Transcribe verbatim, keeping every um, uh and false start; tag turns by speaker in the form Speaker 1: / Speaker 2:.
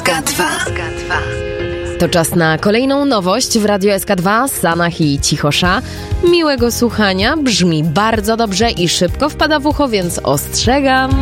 Speaker 1: K dwa.
Speaker 2: To czas na kolejną nowość w Radiu S K dwa, Sanach i Cichosza. Miłego słuchania, brzmi bardzo dobrze i szybko wpada w ucho, więc ostrzegam.